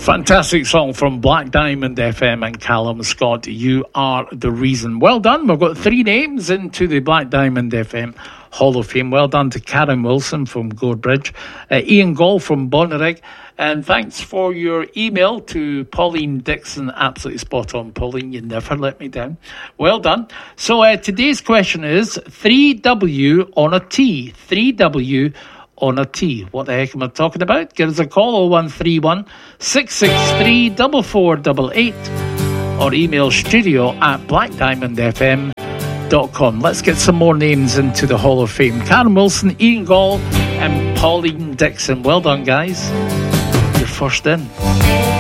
Fantastic song from Black Diamond FM and Callum Scott. You are the reason. Well done. We've got 3 names into the Black Diamond FM Hall of Fame. Well done to Karen Wilson from Gorebridge, Ian Gall from Bonnyrigg, and thanks for your email to Pauline Dixon. Absolutely spot on, Pauline. You never let me down. Well done. So today's question is 3W on a T. 3W on a T. What the heck am I talking about? Give us a call, 0131 663 4488, or email studio@blackdiamondfm.com. Let's get some more names into the Hall of Fame. Karen Wilson, Ian Gall and Pauline Dixon. Well done, guys. You're first in.